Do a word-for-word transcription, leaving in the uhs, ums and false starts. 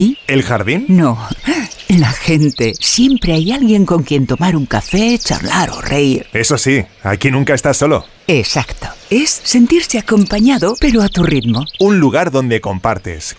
¿Y? ¿El jardín? No, la gente. Siempre hay alguien con quien tomar un café, charlar o reír. Eso sí, aquí nunca estás solo. Exacto. Es sentirse acompañado, pero a tu ritmo. Un lugar donde compartes,